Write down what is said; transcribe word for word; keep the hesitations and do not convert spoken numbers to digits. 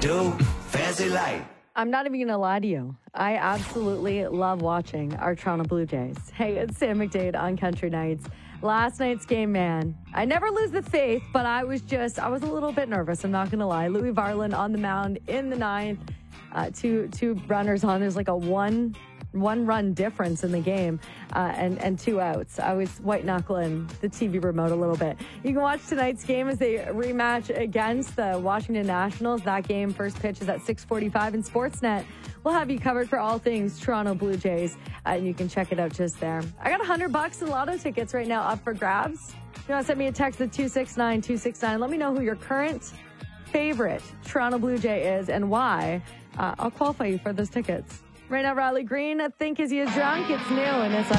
do, fancy light. I'm not even going to lie to you. I absolutely love watching our Toronto Blue Jays. Hey, it's Sam McDade on Country Nights. Last night's game, man, I never lose the faith, but I was just, I was a little bit nervous. I'm not going to lie. Louis Varland on the mound in the ninth. Uh, two two runners on. There's like a one one run difference in the game uh, and, and two outs. I was white knuckling the T V remote a little bit. You can watch tonight's game as they rematch against the Washington Nationals. That game first pitch is at six forty-five, and Sportsnet will have you covered for all things Toronto Blue Jays, uh, and you can check it out just there. I got one hundred bucks in lotto tickets right now up for grabs. You want to send me a text at two six nine two six nine. Let me know who your current favorite Toronto Blue Jay is and why. Uh, I'll qualify you for those tickets. Right now, Riley Green, I think, is he is drunk. It's new, and it's